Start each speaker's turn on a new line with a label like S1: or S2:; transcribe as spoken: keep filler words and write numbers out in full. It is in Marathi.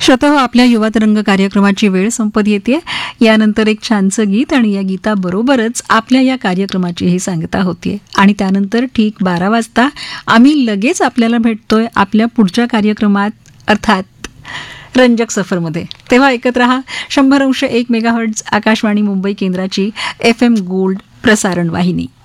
S1: श्रोता आपल्या युवा तरंग कार्यक्रमाची वेळ संपत येते. यानंतर एक छानसं गीत आणि या गीताबरोबरच आपल्या या कार्यक्रमाचीही सांगता होतीये. आणि त्यानंतर ठीक बारा वाजता आम्ही लगेच आपल्याला भेटतोय आपल्या पुढच्या कार्यक्रमात, अर्थात रंजक सफरमध्ये. तेव्हा ऐकत रहा शंभर अंश एक मेगाहर्ट्झ आकाशवाणी मुंबई केंद्राची एफ एम गोल्ड प्रसारण वाहिनी.